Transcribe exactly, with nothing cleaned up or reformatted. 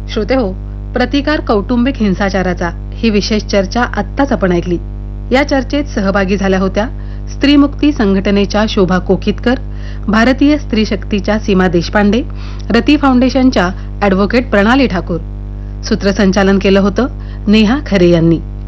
श्रोतेहो, प्रतिकार कौटुंबिक हिंसाचाराचा ही विशेष चर्चा आत्ताच आपण ऐकली. या चर्चेत सहभागी झाल्या होत्या स्त्रीमुक्ती संघटनेच्या शोभा कोकितकर, भारतीय स्त्री शक्तीच्या सीमा देशपांडे, रती फाउंडेशनच्या अॅडव्होकेट प्रणाली ठाकूर. सूत्रसंचालन केलं होतं नेहा खरे यांनी.